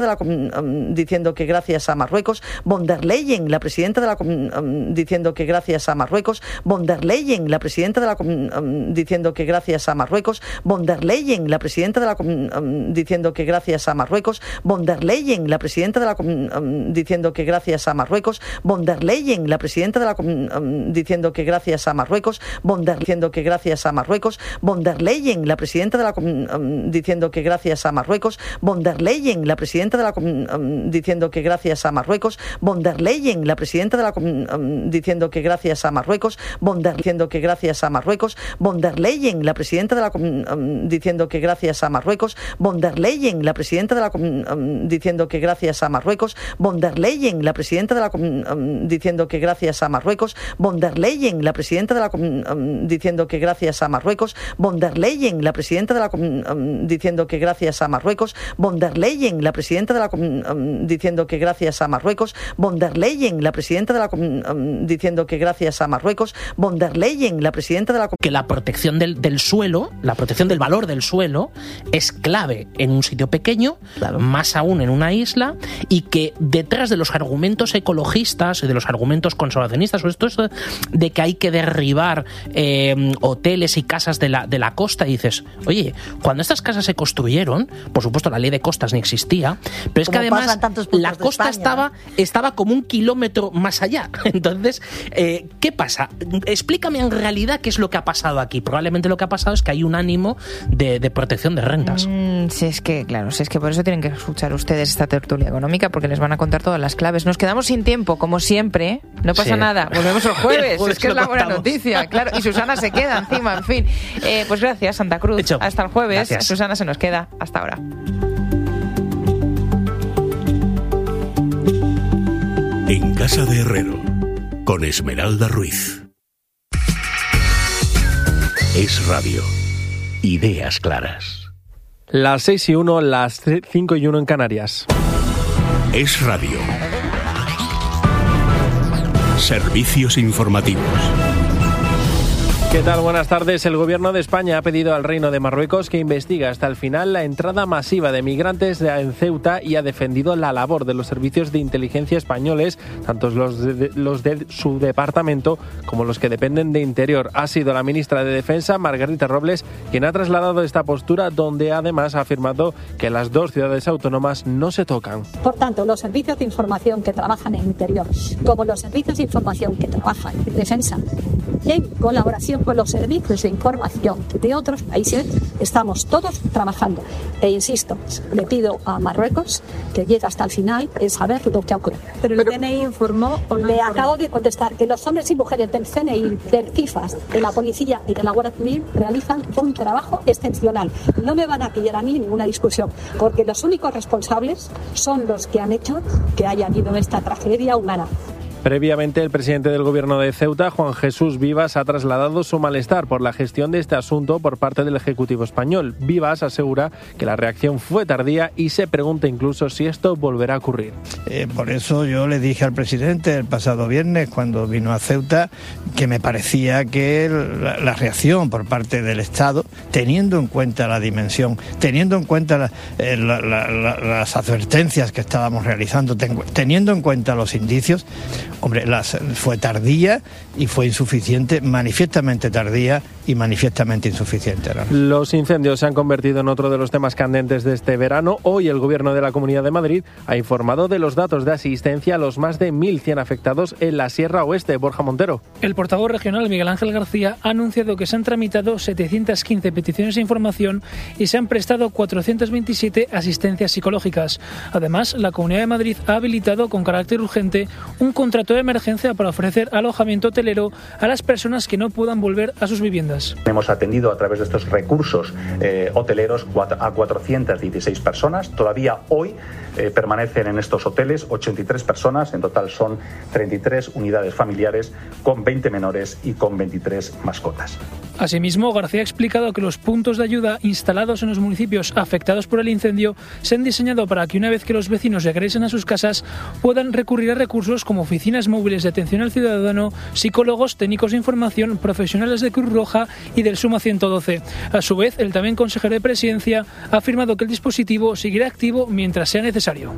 diciendo que gracias a Marruecos, von der Leyen, la presidenta de la diciendo que gracias a Marruecos, von der Leyen, la presidenta de la diciendo que gracias a Marruecos, von der Leyen, la presidenta de la diciendo que gracias a Marruecos, von der Leyen, la presidenta de la diciendo que gracias a Marruecos, von der Leyen, la presidenta de la diciendo que gracias a Marruecos, von der diciendo que gracias a Marruecos, von der Leyen, la presidenta de la diciendo que gracias a Marruecos, von der Leyen, la presidenta de la diciendo que gracias a Marruecos, von der Leyen, la presidenta de la diciendo que gracias a Marruecos, von der diciendo que gracias a Marruecos, von der Leyen, la presidenta de la diciendo que gracias a Marruecos, von der Leyen, la presidenta de la diciendo que gracias a Marruecos, von der Leyen, la presidenta de la diciendo que gracias a Marruecos, von der Leyen, la presidenta de la diciendo que gracias a Marruecos, von der Leyen, la presidenta de la diciendo que gracias a Marruecos, von der Leyen, la presidenta de la diciendo que gracias a Marruecos, von der Leyen, la presidenta de la diciendo que gracias a Marruecos, von der Leyen, la presidenta de la que la protección del suelo, la protección del valor del suelo es clave en un sitio pequeño, claro, más aún en una isla, y que detrás de los argumentos ecologistas y de los argumentos conservacionistas, sobre esto de que hay que derribar hoteles y casas de la costa, y dices, oye, cuando estas casas se construyeron, por supuesto la ley de costas ni existía, pero es que además la costa estaba como 1 kilómetro más allá. Entonces, ¿qué pasa? Explícame en realidad qué es lo que ha pasado aquí. Probablemente lo que ha pasado es que hay un ánimo de protección de rentas. Si es que por eso tienen que escuchar ustedes esta tertulia económica, porque les van a contar todas las claves. Nos quedamos sin tiempo, como siempre. No pasa nada. Volvemos el jueves. Es que es la buena noticia, claro. Y Susana se queda encima, en fin. Pues gracias, Santa Cruz. Hasta el jueves. Gracias. Susana se nos queda. Hasta ahora. En Casa de Herrero, con Esmeralda Ruiz. Es Radio. Ideas claras. Las 6:01, las 5:01 en Canarias. Es Radio. Servicios informativos. ¿Qué tal? Buenas tardes. El Gobierno de España ha pedido al Reino de Marruecos que investigue hasta el final la entrada masiva de migrantes en Ceuta y ha defendido la labor de los servicios de inteligencia españoles, tanto los de su departamento como los que dependen de Interior. Ha sido la ministra de Defensa, Margarita Robles, quien ha trasladado esta postura, donde además ha afirmado que las dos ciudades autónomas no se tocan. Por tanto, los servicios de información que trabajan en Interior, como los servicios de información que trabajan en Defensa, y en colaboración con los servicios de información de otros países, estamos todos trabajando. E insisto, le pido a Marruecos que llegue hasta el final en saber lo que ha ocurrido. Pero el CNI informó... Le acabo de contestar que los hombres y mujeres del CNI, del CIFAS, de la Policía y de la Guardia Civil realizan un trabajo excepcional. No me van a pillar a mí ninguna discusión, porque los únicos responsables son los que han hecho que haya habido esta tragedia humana. Previamente, el presidente del Gobierno de Ceuta, Juan Jesús Vivas, ha trasladado su malestar por la gestión de este asunto por parte del Ejecutivo español. Vivas asegura que la reacción fue tardía y se pregunta incluso si esto volverá a ocurrir. Por eso yo le dije al presidente el pasado viernes, cuando vino a Ceuta, que me parecía que la reacción por parte del Estado, teniendo en cuenta la dimensión, teniendo en cuenta las advertencias que estábamos realizando, teniendo en cuenta los indicios, hombre, fue tardía y fue insuficiente, manifiestamente tardía y manifiestamente insuficiente, ¿no? Los incendios se han convertido en otro de los temas candentes de este verano. Hoy el Gobierno de la Comunidad de Madrid ha informado de los datos de asistencia a los más de 1.100 afectados en la Sierra Oeste. Borja Montero. El portavoz regional Miguel Ángel García ha anunciado que se han tramitado 715 peticiones de información y se han prestado 427 asistencias psicológicas. Además, la Comunidad de Madrid ha habilitado con carácter urgente un contrato de emergencia para ofrecer alojamiento hotelero a las personas que no puedan volver a sus viviendas. Hemos atendido a través de estos recursos hoteleros a 416 personas. Todavía hoy permanecen en estos hoteles 83 personas. En total son 33 unidades familiares con 20 menores y con 23 mascotas. Asimismo, García ha explicado que los puntos de ayuda instalados en los municipios afectados por el incendio se han diseñado para que una vez que los vecinos regresen a sus casas puedan recurrir a recursos como oficinas móviles de atención al ciudadano, psicólogos, técnicos de información, profesionales de Cruz Roja y del Suma 112. A su vez, el también consejero de Presidencia ha afirmado que el dispositivo seguirá activo mientras sea necesario.